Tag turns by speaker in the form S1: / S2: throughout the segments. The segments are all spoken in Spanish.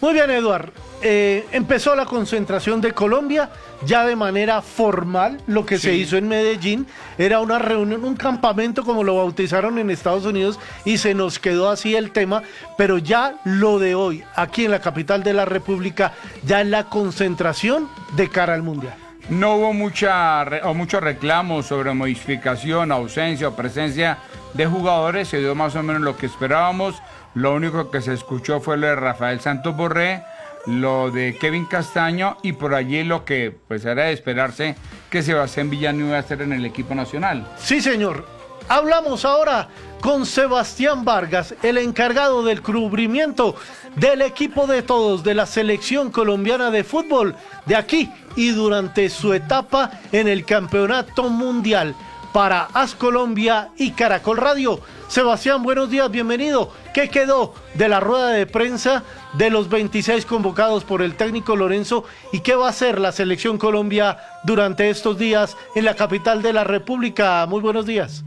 S1: Muy bien, Eduard. Empezó la concentración de Colombia ya de manera formal. Lo que se hizo en Medellín era una reunión, un campamento como lo bautizaron en Estados Unidos, y se nos quedó así el tema, pero ya lo de hoy, aquí en la capital de la República, ya es la concentración de cara al Mundial.
S2: No hubo muchos reclamos sobre modificación, ausencia o presencia de jugadores, se dio más o menos lo que esperábamos. Lo único que se escuchó fue lo de Rafael Santos Borré, lo de Kevin Castaño y por allí lo que pues era de esperarse, que Sebastián Villano iba a hacer en el equipo nacional.
S1: Sí, señor. Hablamos ahora con Sebastián Vargas, el encargado del cubrimiento del equipo de todos de la selección colombiana de fútbol de aquí y durante su etapa en el Campeonato Mundial para AS Colombia y Caracol Radio. Sebastián, buenos días, bienvenido. ¿Qué quedó de la rueda de prensa de los 26 convocados por el técnico Lorenzo y qué va a hacer la selección Colombia durante estos días en la capital de la República? Muy buenos días.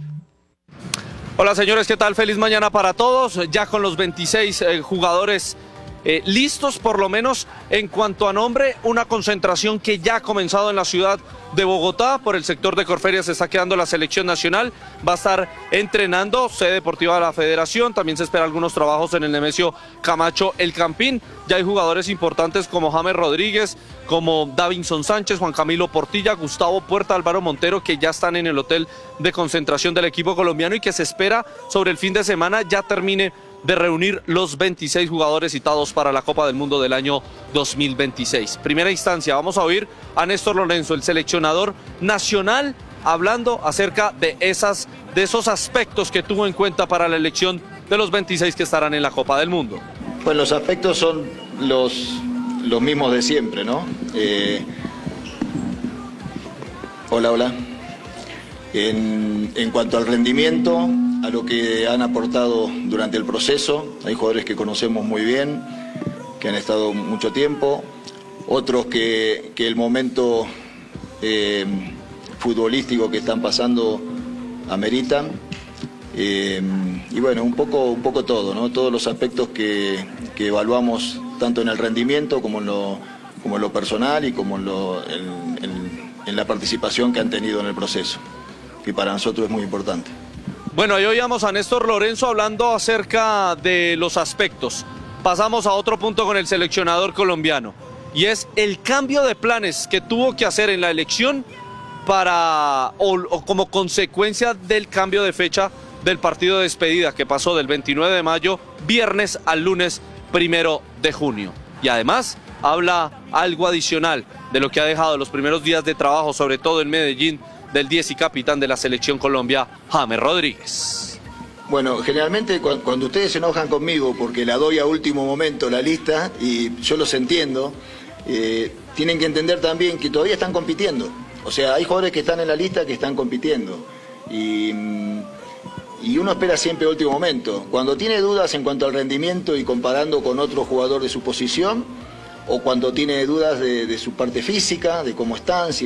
S3: Hola señores, ¿qué tal? Feliz mañana para todos. Ya con los 26 jugadores listos, por lo menos en cuanto a nombre, una concentración que ya ha comenzado en la ciudad de Bogotá. Por el sector de Corferia se está quedando la selección nacional, va a estar entrenando, sede deportiva de la federación, también se espera algunos trabajos en el Nemesio Camacho El Campín. Ya hay jugadores importantes como James Rodríguez, como Davinson Sánchez, Juan Camilo Portilla, Gustavo Puerta, Álvaro Montero, que ya están en el hotel de concentración del equipo colombiano y que se espera sobre el fin de semana ya termine de reunir los 26 jugadores citados para la Copa del Mundo del año 2026. Primera instancia, vamos a oír a Néstor Lorenzo, el seleccionador nacional, hablando acerca de esos aspectos que tuvo en cuenta para la elección de los 26 que estarán en la Copa del Mundo.
S4: Pues los aspectos son los mismos de siempre, ¿no? Hola. En cuanto al rendimiento, a lo que han aportado durante el proceso, hay jugadores que conocemos muy bien, que han estado mucho tiempo, otros que el momento futbolístico que están pasando ameritan, y bueno, un poco todo, ¿no? Todos los aspectos que evaluamos tanto en el rendimiento como en lo personal y como en la participación que han tenido en el proceso, que para nosotros es muy importante.
S3: Bueno, ahí oíamos a Néstor Lorenzo hablando acerca de los aspectos. Pasamos a otro punto con el seleccionador colombiano, y es el cambio de planes que tuvo que hacer en la elección o como consecuencia del cambio de fecha del partido de despedida que pasó del 29 de mayo, viernes, al lunes 1 de junio. Y además habla algo adicional de lo que ha dejado los primeros días de trabajo, sobre todo en Medellín, del 10 y capitán de la selección Colombia, James Rodríguez.
S4: Bueno, generalmente cuando ustedes se enojan conmigo porque la doy a último momento la lista, y yo los entiendo, tienen que entender también que todavía están compitiendo. O sea, hay jugadores que están en la lista que están compitiendo. Y uno espera siempre a último momento. Cuando tiene dudas en cuanto al rendimiento y comparando con otro jugador de su posición, o cuando tiene dudas de su parte física, de cómo están, si